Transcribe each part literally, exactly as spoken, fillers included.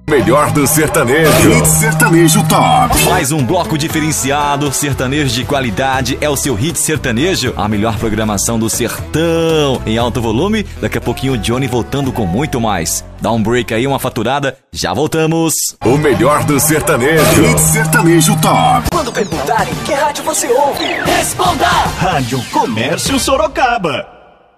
Melhor do sertanejo. Hit Sertanejo Top. Mais um bloco diferenciado, sertanejo de qualidade, é o seu Hit Sertanejo, a melhor programação do sertão, em alto volume. Daqui a pouquinho o Johnny voltando com muito mais. Dá um break aí, uma faturada, já voltamos. O melhor do sertanejo. Hit Sertanejo Top. Quando perguntarem que rádio você ouve, responda: Rádio Comércio Sorocaba.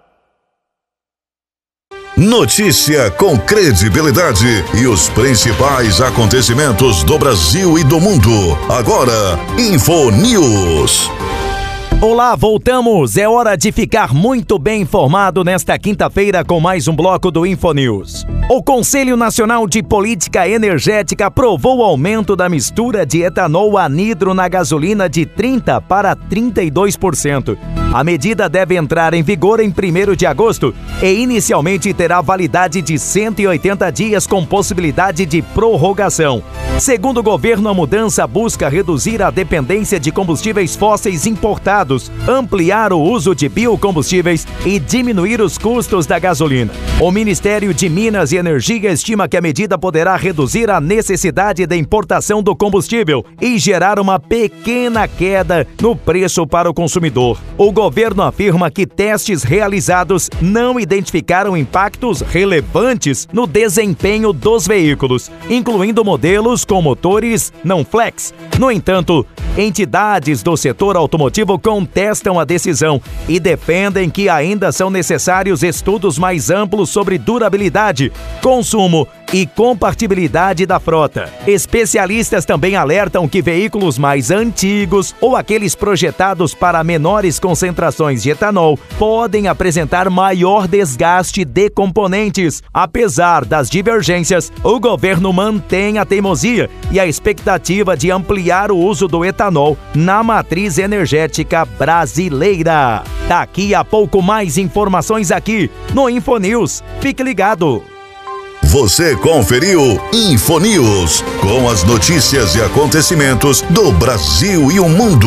Notícia com credibilidade e os principais acontecimentos do Brasil e do mundo. Agora, Info News. Olá, voltamos. É hora de ficar muito bem informado nesta quinta-feira com mais um bloco do Info News. O Conselho Nacional de Política Energética aprovou o aumento da mistura de etanol anidro na gasolina de trinta para trinta e dois por cento. A medida deve entrar em vigor em primeiro de agosto e inicialmente terá validade de cento e oitenta dias com possibilidade de prorrogação. Segundo o governo, a mudança busca reduzir a dependência de combustíveis fósseis importados, ampliar o uso de biocombustíveis e diminuir os custos da gasolina. O Ministério de Minas e Energia estima que a medida poderá reduzir a necessidade da importação do combustível e gerar uma pequena queda no preço para o consumidor. O governo afirma que testes realizados não identificaram impactos relevantes no desempenho dos veículos, incluindo modelos com motores não flex. No entanto, entidades do setor automotivo contestam a decisão e defendem que ainda são necessários estudos mais amplos sobre durabilidade, consumo e compatibilidade da frota. Especialistas também alertam que veículos mais antigos ou aqueles projetados para menores concentrações de etanol podem apresentar maior desgaste de componentes. Apesar das divergências, o governo mantém a teimosia e a expectativa de ampliar o uso do etanol na matriz energética brasileira. Daqui a pouco mais informações aqui no Info News. Fique ligado. Você conferiu Info News, com as notícias e acontecimentos do Brasil e o mundo.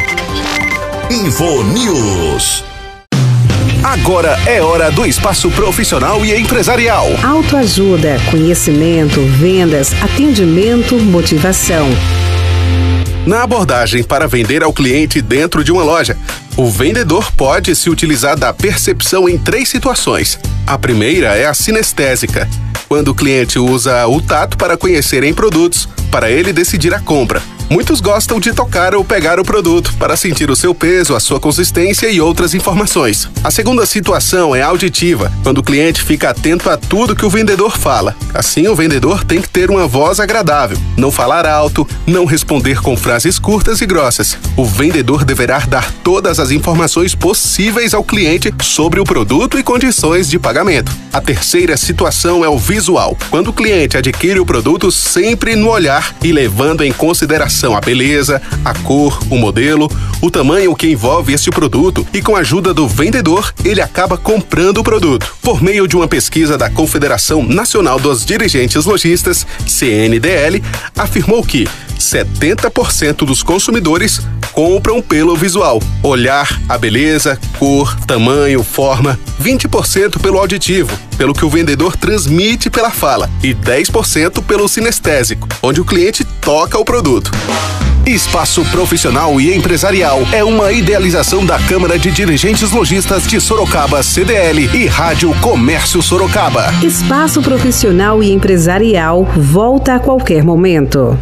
Info News. Agora é hora do espaço profissional e empresarial. Autoajuda, conhecimento, vendas, atendimento, motivação. Na abordagem para vender ao cliente dentro de uma loja, o vendedor pode se utilizar da percepção em três situações. A primeira é a sinestésica, quando o cliente usa o tato para conhecer em produtos, para ele decidir a compra. Muitos gostam de tocar ou pegar o produto para sentir o seu peso, a sua consistência e outras informações. A segunda situação é auditiva, quando o cliente fica atento a tudo que o vendedor fala. Assim, o vendedor tem que ter uma voz agradável, não falar alto, não responder com frases curtas e grossas. O vendedor deverá dar todas as informações possíveis ao cliente sobre o produto e condições de pagamento. A terceira situação é o visual, quando o cliente adquire o produto sempre no olhar e levando em consideração a beleza, a cor, o modelo, o tamanho que envolve este produto e com a ajuda do vendedor, ele acaba comprando o produto. Por meio de uma pesquisa da Confederação Nacional dos Dirigentes Lojistas, C N D L, afirmou que setenta por cento dos consumidores compram pelo visual. Olhar a beleza, cor, tamanho, forma. vinte por cento pelo auditivo, pelo que o vendedor transmite pela fala. E dez por cento pelo sinestésico, onde o cliente toca o produto. Espaço Profissional e Empresarial é uma idealização da Câmara de Dirigentes Lojistas de Sorocaba, C D L e Rádio Comércio Sorocaba. Espaço Profissional e Empresarial volta a qualquer momento.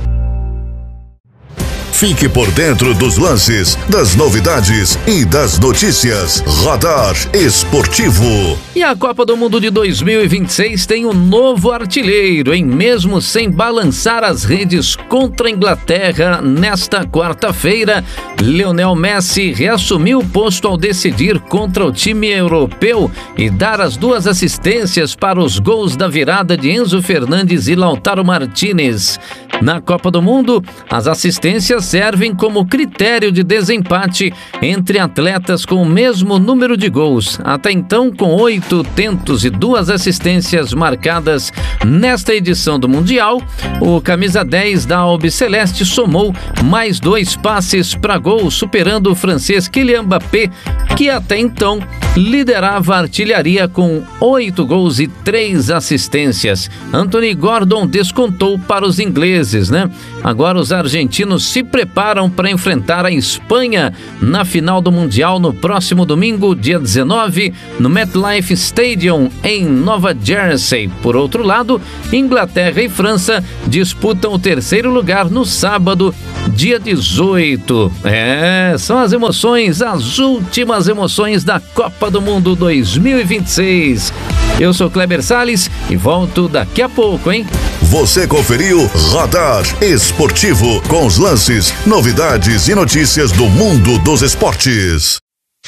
Fique por dentro dos lances, das novidades e das notícias. Radar Esportivo. E a Copa do Mundo de dois mil e vinte e seis tem um novo artilheiro, hein? Mesmo sem balançar as redes contra a Inglaterra nesta quarta-feira, Lionel Messi reassumiu o posto ao decidir contra o time europeu e dar as duas assistências para os gols da virada de Enzo Fernandes e Lautaro Martinez. Na Copa do Mundo, as assistências servem como critério de desempate entre atletas com o mesmo número de gols. Até então, com oito tentos e duas assistências marcadas nesta edição do Mundial, o camisa dez da Albiceleste somou mais dois passes para gol, superando o francês Kylian Mbappé, que até então liderava a artilharia com oito gols e três assistências. Anthony Gordon descontou para os ingleses, né? Agora os argentinos se preparam para enfrentar a Espanha na final do Mundial no próximo domingo, dia dezenove, no MetLife Stadium, em Nova Jersey. Por outro lado, Inglaterra e França disputam o terceiro lugar no sábado, dia dezoito. É, são as emoções, as últimas emoções da Copa do Mundo dois mil e vinte e seis. Eu sou Kleber Salles e volto daqui a pouco, hein? Você conferiu Radar Esportivo com os lances, novidades e notícias do mundo dos esportes.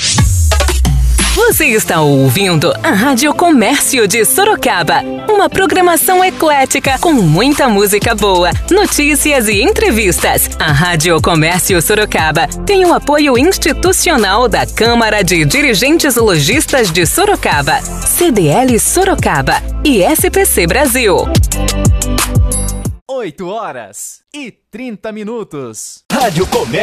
Você está ouvindo a Rádio Comércio de Sorocaba, uma programação eclética com muita música boa, notícias e entrevistas. A Rádio Comércio Sorocaba tem o apoio institucional da Câmara de Dirigentes Lojistas de Sorocaba, C D L Sorocaba e S P C Brasil. oito horas e trinta minutos. Rádio Comércio